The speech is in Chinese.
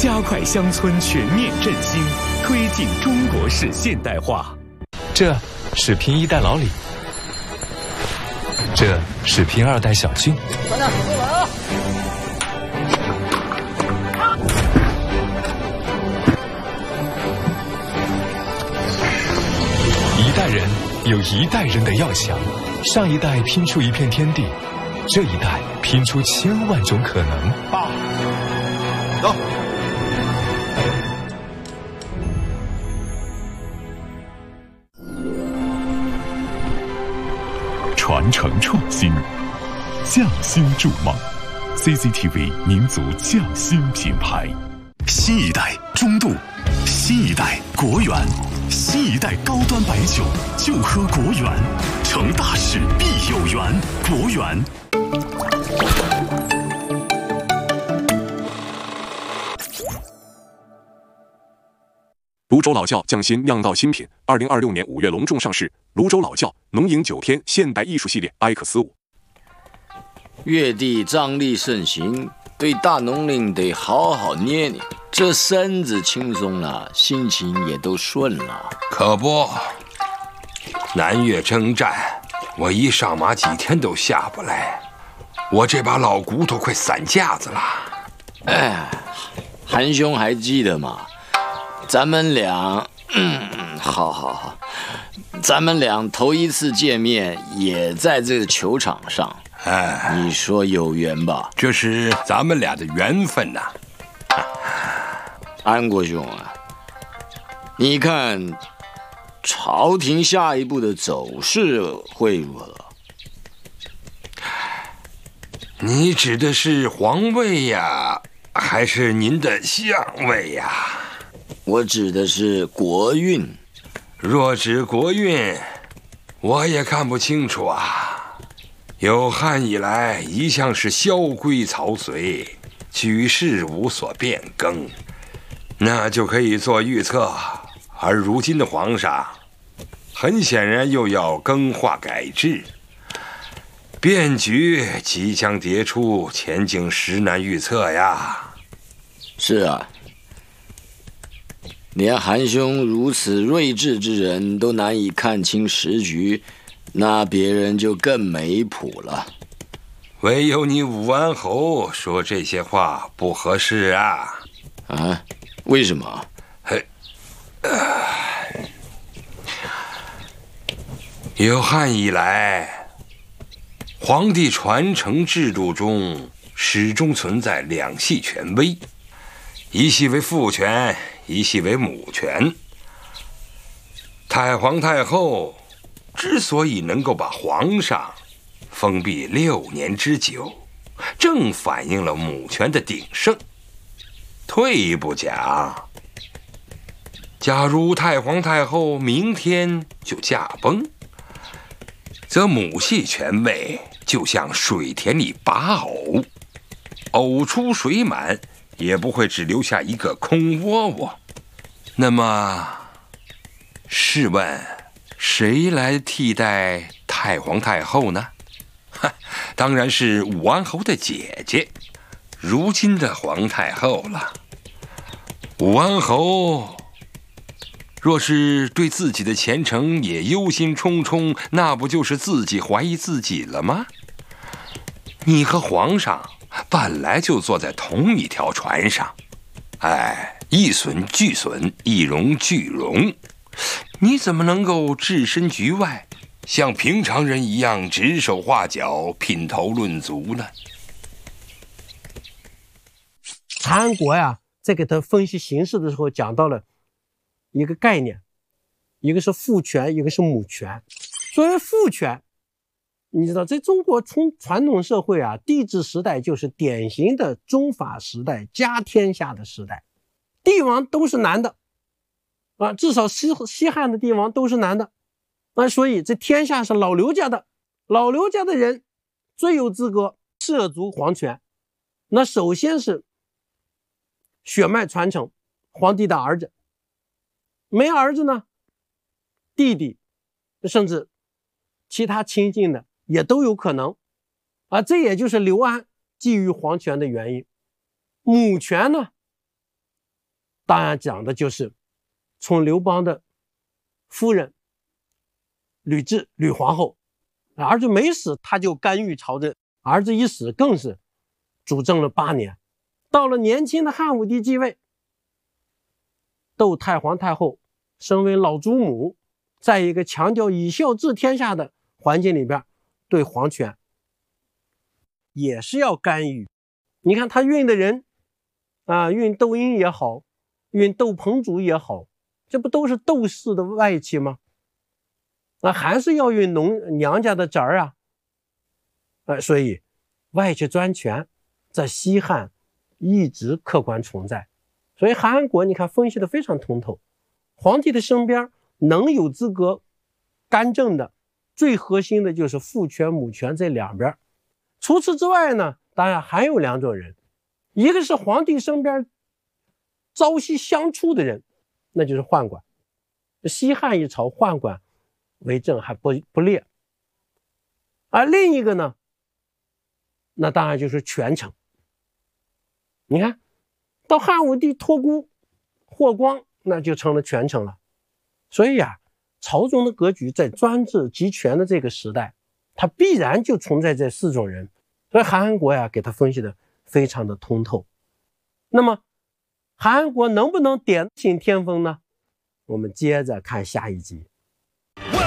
加快乡村全面振兴，推进中国式现代化。 这是拼一代老李，这是拼二代小俊。 快点，过来啊！ 一代人有一代人的要想，上一代拼出一片天地，这一代拼出千万种可能。 爸，走。 传承创新，匠心筑梦 ，CCTV 民族匠心品牌。新一代中度，新一代国源，新一代高端白酒就喝国源，成大事必有缘，国源。 泸州老窖匠心酿造新品，2026年5月隆重上市。泸州老窖浓饮9天现代艺术系列 IX5。 月地瘴疠盛行，对大农民得好好捏捏，这身子轻松了，心情也都顺了。 可不，南越征战，我一上马几天都下不来，我这把老骨头快散架子了。 哎，韩兄还记得吗？咱们俩，好，咱们俩头一次见面也在这个球场上， 哎， 你说有缘吧？ 这是咱们俩的缘分呐。 安国兄啊，你看朝廷下一步的走势会如何？ 你指的是皇位呀，还是您的相位呀？ 我指的是国运。 若指国运，我也看不清楚啊。有汉以来，一向是萧规曹随，举世无所变更，那就可以做预测。而如今的皇上，很显然又要更化改制，变局即将迭出，前景实难预测呀。 是啊，连韩兄如此睿智之人都难以看清时局，那别人就更没谱了。 唯有你武安侯说这些话不合适啊！ 啊？为什么？ 有汉以来，皇帝传承制度中始终存在两系权威，一系为父权，一系为母权。太皇太后之所以能够把皇上封闭6年之久，正反映了母权的鼎盛。退一步讲，假如太皇太后明天就驾崩，则母系权位就像水田里拔藕，藕出水满，也不会只留下一个空窝窝。那么，试问谁来替代太皇太后呢？当然是武安侯的姐姐，如今的皇太后了。武安侯若是对自己的前程也忧心忡忡，那不就是自己怀疑自己了吗？你和皇上本来就坐在同一条船上，一损俱损，一荣俱荣，你怎么能够置身局外，像平常人一样指手画脚、品头论足呢？ 韩国呀，在给他分析形势的时候，讲到了一个概念，一个是父权，一个是母权。所谓父权，你知道，在中国从传统社会啊，帝制时代就是典型的宗法时代、家天下的时代，帝王都是男的啊，至少西汉的帝王都是男的啊，所以这天下是老刘家的，老刘家的人最有资格涉足皇权。那首先是血脉传承，皇帝的儿子，没儿子呢，弟弟，甚至其他亲近的也都有可能啊，这也就是刘安觊觎皇权的原因。母权呢， 当然讲的就是从刘邦的夫人吕雉吕皇后，儿子没死他就干预朝政，儿子一死更是主政了8年。到了年轻的汉武帝继位，窦太皇太后身为老祖母，在一个强调以孝治天下的环境里边，对皇权也是要干预。你看他运的人运窦婴也好，运窦彭祖也好，这不都是窦氏的外戚吗？还是要运娘家的侄儿所以外戚专权在西汉一直客观存在。所以韩国你看分析的非常通透，皇帝的身边能有资格干政的最核心的就是父权母权这两边。除此之外呢，当然还有2种人，一个是皇帝身边朝夕相处的人，那就是宦官。西汉一朝宦官为政还不劣。而另一个呢，那当然就是权臣。你看到汉武帝托孤霍光，那就成了权臣了。所以朝中的格局在专制集权的这个时代，它必然就存在这4种人。所以韩国给他分析的非常的通透。那么韩国能不能点醒天风呢？我们接着看下一集。